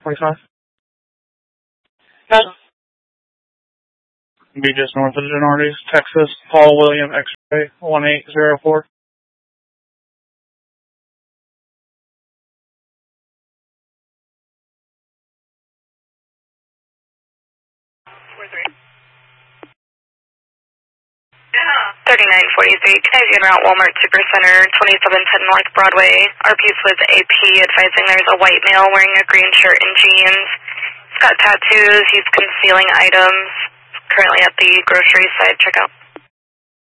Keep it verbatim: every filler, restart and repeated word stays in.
forty-five. Yes. Be just north of Gennardi's, Texas, Paul William X-ray one eight zero four. thirty-nine forty-three, Canadian Route Walmart Supercenter, twenty-seven ten North Broadway. Our piece was A P advising there's a white male wearing a green shirt and jeans. He's got tattoos, he's concealing items. Currently at the grocery side checkout.